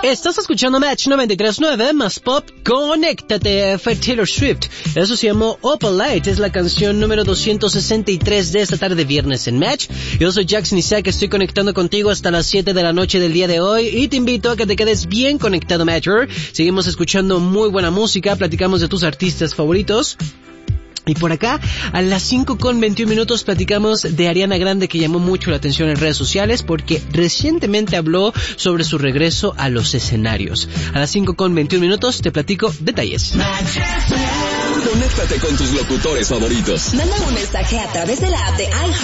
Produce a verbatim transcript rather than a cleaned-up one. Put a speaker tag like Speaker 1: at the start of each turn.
Speaker 1: Estás escuchando Match noventa y tres punto nueve más pop. Conéctate. Fue Taylor Swift. Eso se llamó Opal Light. Es la canción número doscientos sesenta y tres de esta tarde viernes en Match. Yo soy Jackson Isaac. Estoy conectando contigo hasta las siete de la noche del día de hoy y te invito a que te quedes bien conectado, Matcher. Seguimos escuchando muy buena música. Platicamos de tus artistas favoritos. Y por acá, a las cinco con veintiún minutos platicamos de Ariana Grande, que llamó mucho la atención en redes sociales porque recientemente habló sobre su regreso a los escenarios. A las cinco con veintiún minutos te platico detalles.
Speaker 2: Conéctate con tus locutores favoritos.
Speaker 3: Manda un mensaje a través de la app de iHeart